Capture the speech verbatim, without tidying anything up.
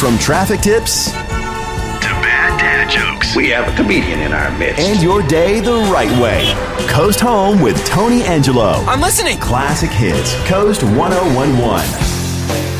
From traffic tips to bad dad jokes. We have a comedian in our midst. And your day the right way. Coast Home with Tony Angelo. I'm listening. Classic Hits. Coast one oh one one.